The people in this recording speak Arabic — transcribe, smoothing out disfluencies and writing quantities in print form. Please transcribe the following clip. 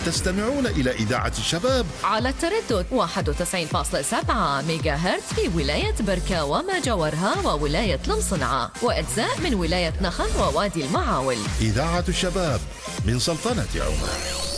تستمعون إلى إذاعة الشباب على التردد 91.7 ميجا هرتز في ولاية بركة وما جاورها وولاية المصنعة وأجزاء من ولاية نخل ووادي المعاول. إذاعة الشباب من سلطنة عمان.